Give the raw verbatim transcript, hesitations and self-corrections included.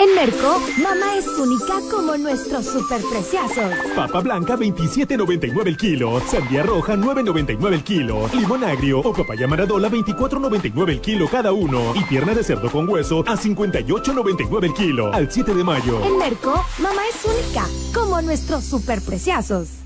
En Merco, mamá es única como nuestros superpreciazos. Papa blanca veintisiete noventa y nueve el kilo. Sandía roja nueve noventa y nueve el kilo. Limón agrio o papaya maradola veinticuatro noventa y nueve el kilo cada uno. Y pierna de cerdo con hueso a cincuenta y ocho noventa y nueve el kilo. Al siete de mayo. En Merco, mamá es única como nuestros superpreciazos.